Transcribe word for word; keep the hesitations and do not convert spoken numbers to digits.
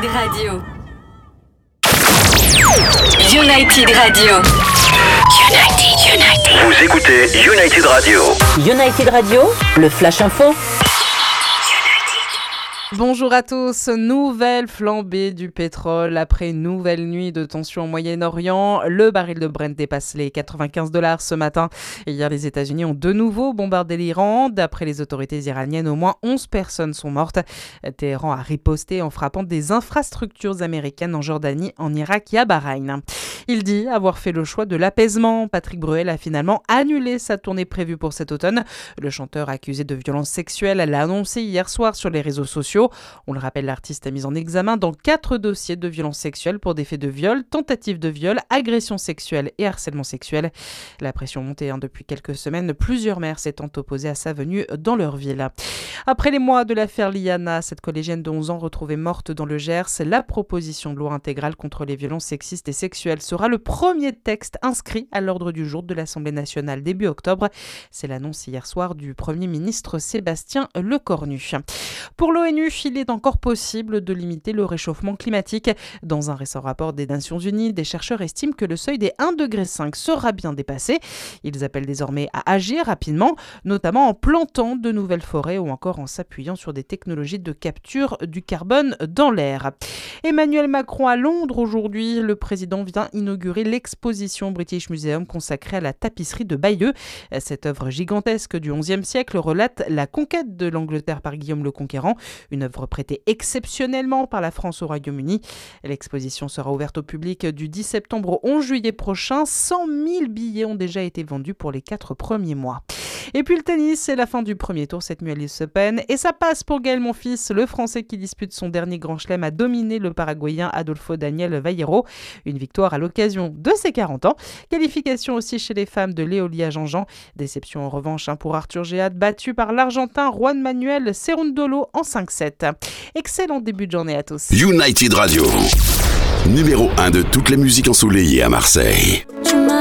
United Radio. United Radio. United, United. Vous écoutez United Radio. United Radio, le Flash Info. Bonjour à tous, nouvelle flambée du pétrole après une nouvelle nuit de tension au Moyen-Orient. Le baril de Brent dépasse les quatre-vingt-quinze dollars ce matin. Et hier, les États-Unis ont de nouveau bombardé l'Iran. D'après les autorités iraniennes, au moins onze personnes sont mortes. Téhéran a riposté en frappant des infrastructures américaines en Jordanie, en Irak et à Bahreïn. Il dit avoir fait le choix de l'apaisement. Patrick Bruel a finalement annulé sa tournée prévue pour cet automne. Le chanteur accusé de violences sexuelles l'a annoncé hier soir sur les réseaux sociaux. On le rappelle, l'artiste a mis en examen dans quatre dossiers de violences sexuelles pour des faits de viol, tentative de viol, agression sexuelle et harcèlement sexuel. La pression montait hein, depuis quelques semaines, plusieurs maires s'étant opposés à sa venue dans leur ville. Après les mois de l'affaire Liana, cette collégienne de onze ans retrouvée morte dans le Gers, la proposition de loi intégrale contre les violences sexistes et sexuelles sera le premier texte inscrit à l'ordre du jour de l'Assemblée nationale début octobre. C'est l'annonce hier soir du Premier ministre Sébastien Lecornu. Pour l'ONU, il est encore possible de limiter le réchauffement climatique. Dans un récent rapport des Nations Unies, des chercheurs estiment que le seuil des un virgule cinq degré sera bien dépassé. Ils appellent désormais à agir rapidement, notamment en plantant de nouvelles forêts ou encore en s'appuyant sur des technologies de capture du carbone dans l'air. Emmanuel Macron à Londres aujourd'hui. Le président vient inaugurer l'exposition British Museum consacrée à la tapisserie de Bayeux. Cette œuvre gigantesque du onzième siècle relate la conquête de l'Angleterre par Guillaume le Conquérant, une œuvre prêtée exceptionnellement par la France au Royaume-Uni. L'exposition sera ouverte au public du dix septembre au onze juillet prochain. cent mille billets ont déjà été vendus pour les quatre premiers mois. Et puis le tennis, c'est la fin du premier tour cette nuit à l'U S Open. Et ça passe pour Gaël Monfils, le Français qui dispute son dernier grand chelem, a dominé le Paraguayen Adolfo Daniel Vallejo. Une victoire à l'occasion de ses quarante ans. Qualification aussi chez les femmes de Léolia Jean-Jean. Déception en revanche hein, pour Arthur Géat, battu par l'Argentin Juan Manuel Cerundolo en cinq sept. Excellent début de journée à tous. United Radio, numéro un de toute la musique ensoleillée à Marseille.